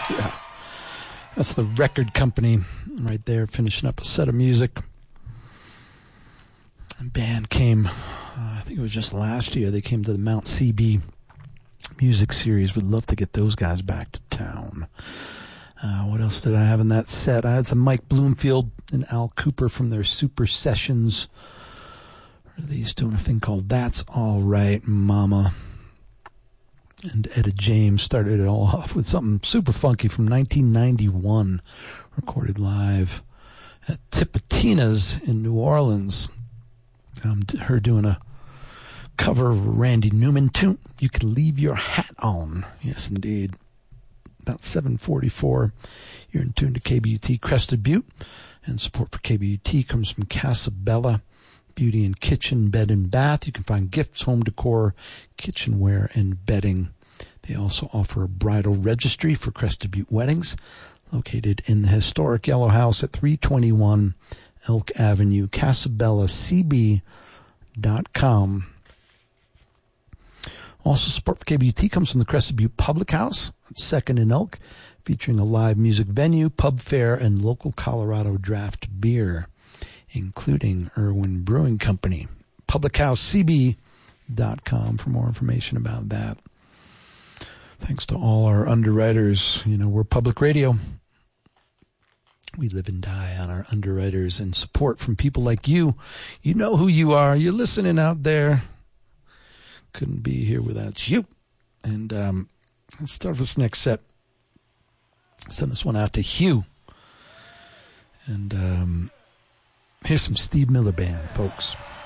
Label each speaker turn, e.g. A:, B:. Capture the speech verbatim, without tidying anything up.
A: Yeah. That's the record company right there, finishing up a set of music. A band came, uh, I think it was just last year, they came to the Mount C B Music Series. Would love to get those guys back to town. Uh, what else did I have in that set? I had some Mike Bloomfield and Al Cooper from their Super Sessions release, doing a thing called That's All Right, Mama. And Etta James started it all off with something super funky from nineteen ninety-one, recorded live at Tipitina's in New Orleans. Um, her doing a cover of a Randy Newman tune, You Can Leave Your Hat On. Yes, indeed. About seven forty-four, you're in tune to K B U T Crested Butte, and support for K B U T comes from Casabella Beauty and Kitchen, Bed and Bath. You can find gifts, home decor, kitchenware, and bedding. They also offer a bridal registry for Crested Butte weddings, located in the historic Yellow House at three twenty-one Elk Avenue, Casabella C B dot com. Also, support for K B U T comes from the Crested Butte Public House, second in Elk, featuring a live music venue, pub fare, and local Colorado draft beer, including Irwin Brewing Company. public house c b dot com for more information about that. Thanks to all our underwriters. You know, we're public radio. We live and die on our underwriters and support from people like you. You know who you are. You're listening out there. Couldn't be here without you. And um, let's start this next set. Send this one out to Hugh. And um, here's some Steve Miller Band, folks.